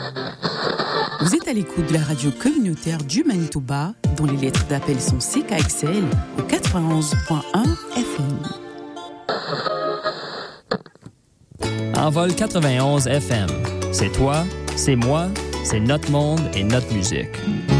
Vous êtes à l'écoute de la radio communautaire du Manitoba, dont les lettres d'appel sont CKXL au 91.1 FM. Envol 91 FM. C'est toi, c'est moi, c'est notre monde et notre musique.